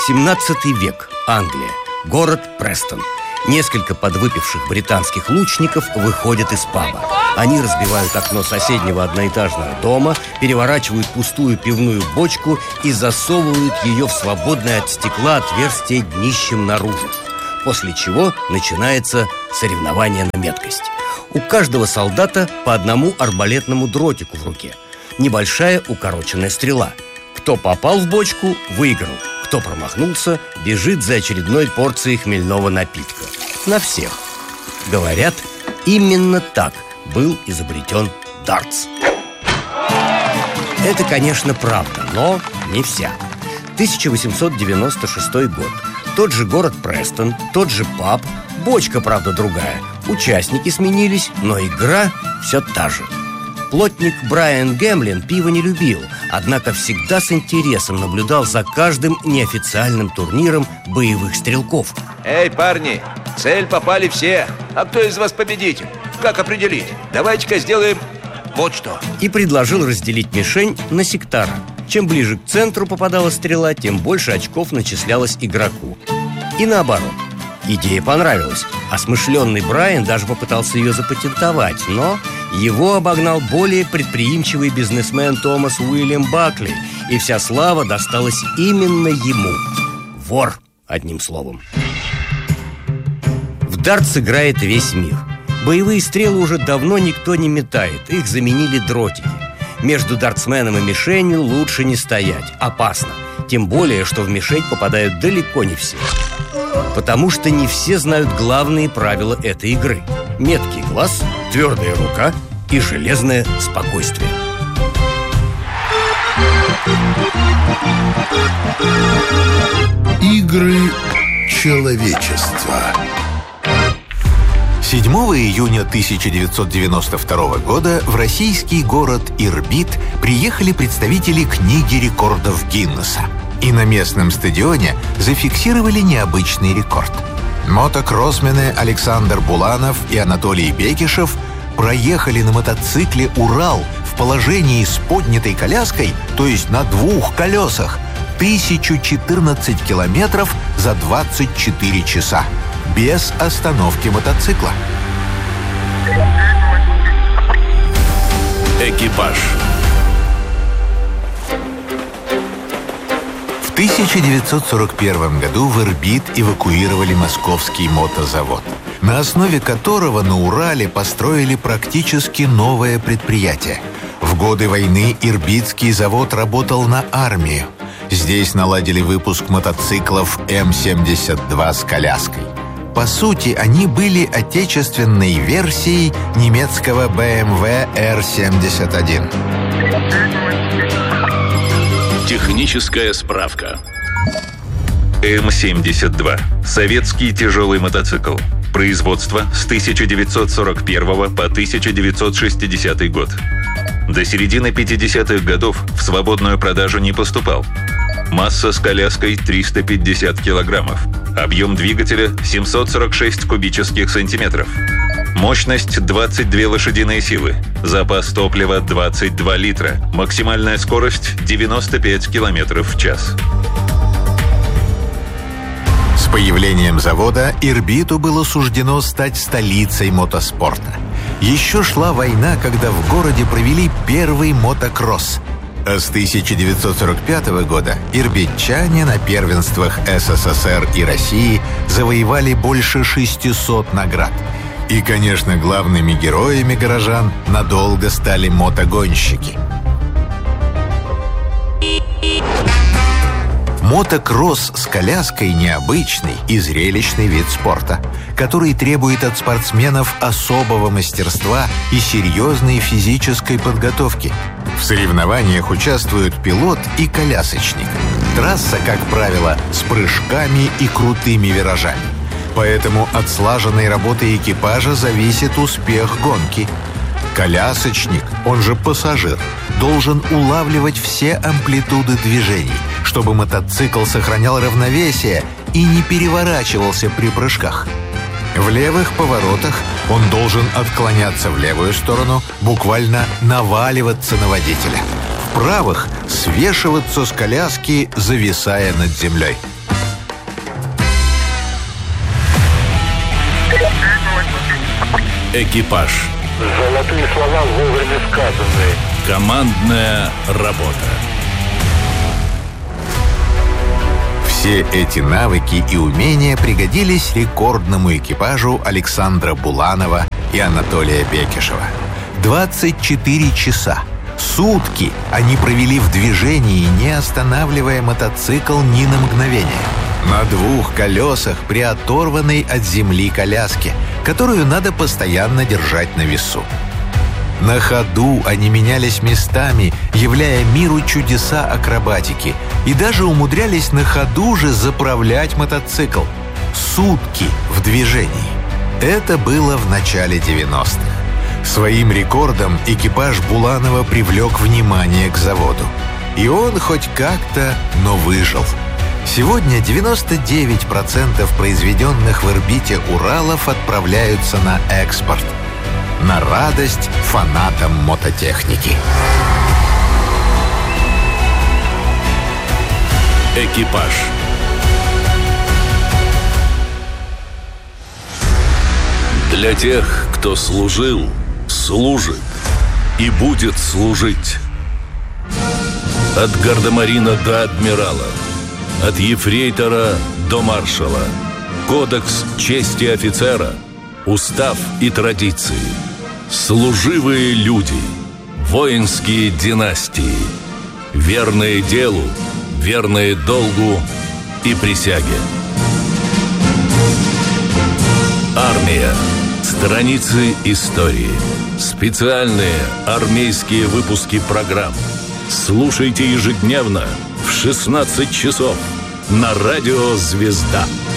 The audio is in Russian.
17 век. Англия. Город Престон. Несколько подвыпивших британских лучников выходят из паба. Они разбивают окно соседнего одноэтажного дома, переворачивают пустую пивную бочку и засовывают ее в свободное от стекла отверстие днищем наружу. После чего начинается соревнование на меткость. У каждого солдата по одному арбалетному дротику в руке. Небольшая укороченная стрела. Кто попал в бочку, выиграл. Кто промахнулся, бежит за очередной порцией хмельного напитка. На всех. Говорят, именно так был изобретен дартс. Это, конечно, правда, но не вся. 1896 год. Тот же город Престон, тот же паб. Бочка, правда, другая. Участники сменились, но игра все та же. Плотник Брайан Гемлин пиво не любил, однако всегда с интересом наблюдал за каждым неофициальным турниром боевых стрелков. Эй, парни, в цель попали все. А кто из вас победитель? Как определить? Давайте-ка сделаем вот что. И предложил разделить мишень на сектора. Чем ближе к центру попадала стрела, тем больше очков начислялось игроку. И наоборот. Идея понравилась. Осмышленный Брайан даже попытался ее запатентовать, но его обогнал более предприимчивый бизнесмен Томас Уильям Бакли, и вся слава досталась именно ему. Вор, одним словом. В дартс играет весь мир. Боевые стрелы уже давно никто не метает, их заменили дротики. Между дартсменом и мишенью лучше не стоять, опасно. Тем более, что в мишень попадают далеко не все. Потому что не все знают главные правила этой игры. Меткий глаз, твердая рука и железное спокойствие. Игры человечества. 7 июня 1992 года в российский город Ирбит приехали представители книги рекордов Гиннесса. И на местном стадионе зафиксировали необычный рекорд. Мотокроссмены Александр Буланов и Анатолий Бекишев проехали на мотоцикле «Урал» в положении с поднятой коляской, то есть на 2 колесах, 1014 километров за 24 часа. Без остановки мотоцикла. Экипаж. В 1941 году в Ирбит эвакуировали московский мотозавод, на основе которого на Урале построили практически новое предприятие. В годы войны Ирбитский завод работал на армию. Здесь наладили выпуск мотоциклов М-72 с коляской. По сути, они были отечественной версией немецкого BMW R71. Техническая справка. М-72. Советский тяжелый мотоцикл. Производство с 1941 по 1960 год. До середины 50-х годов в свободную продажу не поступал. Масса с коляской 350 килограммов. Объем двигателя 746 кубических сантиметров. Мощность 22 лошадиные силы. Запас топлива 22 литра. Максимальная скорость 95 километров в час. С появлением завода Ирбиту было суждено стать столицей мотоспорта. Еще шла война, когда в городе провели первый мотокросс. А с 1945 года ирбитчане на первенствах СССР и России завоевали больше 600 наград. И, конечно, главными героями горожан надолго стали мотогонщики. Мотокросс с коляской – необычный и зрелищный вид спорта, который требует от спортсменов особого мастерства и серьезной физической подготовки. В соревнованиях участвуют пилот и колясочник. Трасса, как правило, с прыжками и крутыми виражами. Поэтому от слаженной работы экипажа зависит успех гонки. Колясочник, он же пассажир, должен улавливать все амплитуды движений, чтобы мотоцикл сохранял равновесие и не переворачивался при прыжках. В левых поворотах он должен отклоняться в левую сторону, буквально наваливаться на водителя. В правых свешиваться с коляски, зависая над землей. Экипаж. Золотые слова вовремя сказанные. Командная работа. Все эти навыки и умения пригодились рекордному экипажу Александра Буланова и Анатолия Бекишева. 24 часа, сутки они провели в движении, не останавливая мотоцикл ни на мгновение. На 2 колесах при оторванной от земли коляске, которую надо постоянно держать на весу. На ходу они менялись местами, являя миру чудеса акробатики, и даже умудрялись на ходу же заправлять мотоцикл. Сутки в движении. Это было в начале 90-х. Своим рекордом экипаж Буланова привлек внимание к заводу. И он хоть как-то, но выжил. Сегодня 99% произведенных в орбите Уралов отправляются на экспорт. На радость фанатам мототехники. Экипаж. Для тех, кто служил, служит и будет служить. От гардемарина до адмирала, от ефрейтора до маршала. Кодекс чести офицера, устав и традиции. Служивые люди, воинские династии, верные делу, верные долгу и присяге. Армия. Страницы истории. Специальные армейские выпуски программ. Слушайте ежедневно в 16 часов на радио «Звезда».